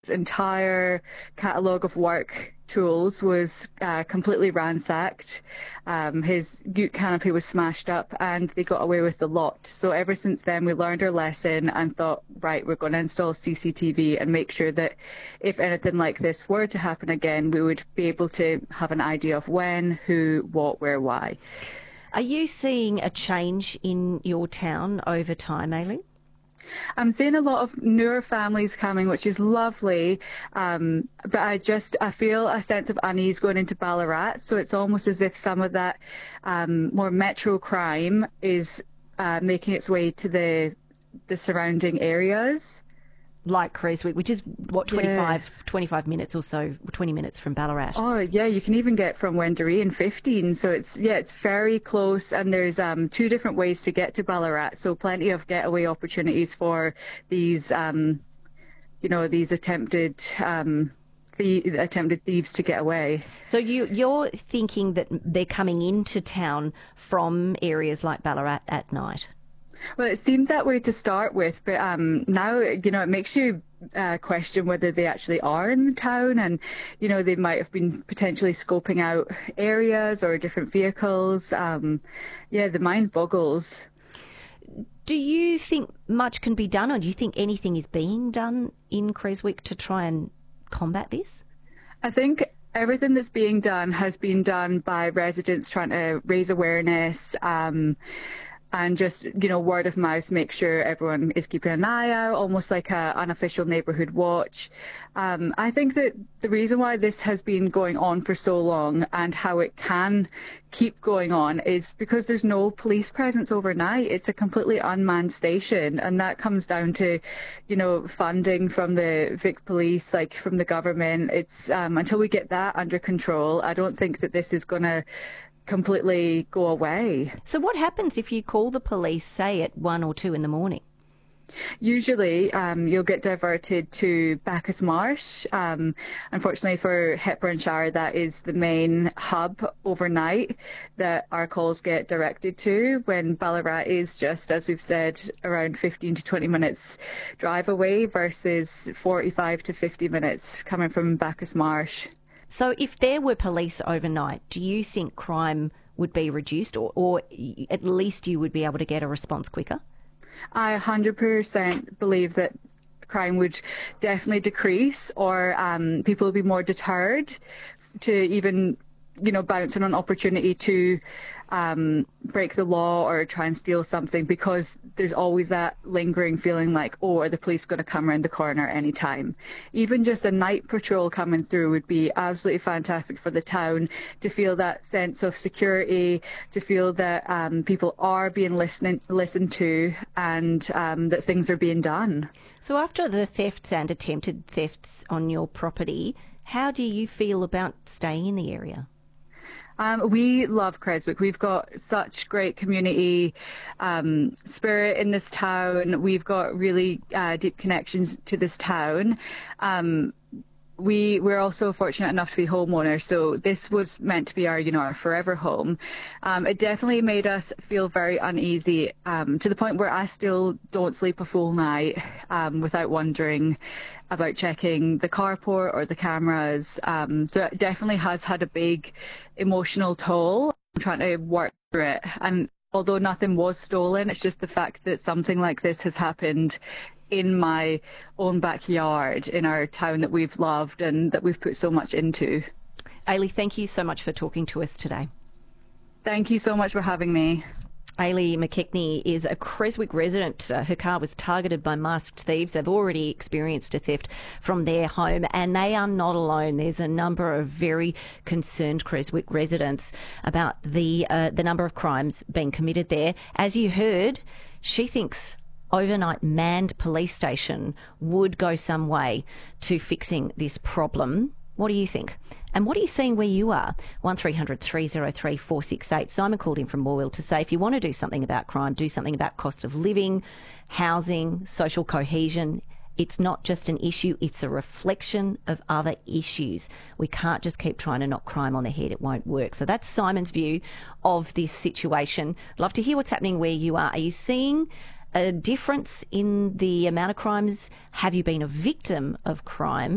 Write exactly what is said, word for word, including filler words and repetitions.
entire catalogue of work tools was uh, completely ransacked. Um, his ute canopy was smashed up and they got away with the lot. So ever since then we learned our lesson and thought, right, we're going to install C C T V and make sure that if anything like this were to happen again, we would be able to have an idea of when, who, what, where, why. Are you seeing a change in your town over time, Aileen? I'm seeing a lot of newer families coming, which is lovely. Um, but I just, I feel a sense of unease going into Ballarat. So it's almost as if some of that um, more metro crime is uh, making its way to the the surrounding areas. Like Creswick, which is, what, twenty-five, Yeah. twenty-five minutes or so, twenty minutes from Ballarat. Oh, yeah, you can even get from Wendouree in fifteen. So it's, yeah, it's very close. And there's um, two different ways to get to Ballarat. So plenty of getaway opportunities for these, um, you know, these attempted um, the attempted thieves to get away. So you, you're thinking that they're coming into town from areas like Ballarat at night? Well, it seemed that way to start with, but um, now, you know, it makes you uh, question whether they actually are in the town, and, you know, they might have been potentially scoping out areas or different vehicles. Um, yeah, the mind boggles. Do you think much can be done, or do you think anything is being done in Creswick to try and combat this? I think everything that's being done has been done by residents trying to raise awareness, um, and just, you know, word of mouth, make sure everyone is keeping an eye out, almost like a unofficial neighbourhood watch. Um, I think that the reason why this has been going on for so long and how it can keep going on is because there's no police presence overnight. It's a completely unmanned station, and that comes down to, you know, funding from the Vic Police, like from the government. It's um, until we get that under control, I don't think that this is going to completely go away. So what happens if you call the police, say, at one or two in the morning? Usually um, you'll get diverted to Bacchus Marsh. Um, unfortunately for Hepburnshire, that is the main hub overnight that our calls get directed to, when Ballarat is just, as we've said, around fifteen to twenty minutes drive away versus forty-five to fifty minutes coming from Bacchus Marsh. So if there were police overnight, do you think crime would be reduced, or, or at least you would be able to get a response quicker? I one hundred percent believe that crime would definitely decrease, or um, people would be more deterred to even, you know, bounce on an opportunity to um, break the law or try and steal something, because there's always that lingering feeling like, oh, are the police going to come around the corner any time? Even just a night patrol coming through would be absolutely fantastic for the town, to feel that sense of security, to feel that um, people are being listened, listened to, and um, that things are being done. So after the thefts and attempted thefts on your property, how do you feel about staying in the area? Um, we love Creswick. We've got such great community um, spirit in this town. We've got really uh, deep connections to this town. Um, we we're also fortunate enough to be homeowners, so this was meant to be our, you know, our forever home. Um, it definitely made us feel very uneasy, um, to the point where I still don't sleep a full night um, without wondering about checking the carport or the cameras. Um, so it definitely has had a big emotional toll. I'm trying to work through it, and although nothing was stolen, it's just the fact that something like this has happened in my own backyard, in our town that we've loved and that we've put so much into. Ailey, thank you so much for talking to us today. Thank you so much for having me. Ailey McKechnie is a Creswick resident. Uh, her car was targeted by masked thieves. They've already experienced a theft from their home, and they are not alone. There's a number of very concerned Creswick residents about the uh, the number of crimes being committed there. As you heard, she thinks overnight manned police station would go some way to fixing this problem. What do you think? And what are you seeing where you are? one three hundred three oh three four six eight. Simon called in from Morwell to say if you want to do something about crime, do something about cost of living, housing, social cohesion. It's not just an issue, it's a reflection of other issues. We can't just keep trying to knock crime on the head. It won't work. So that's Simon's view of this situation. I'd love to hear what's happening where you are. Are you seeing a difference in the amount of crimes? Have you been a victim of crime?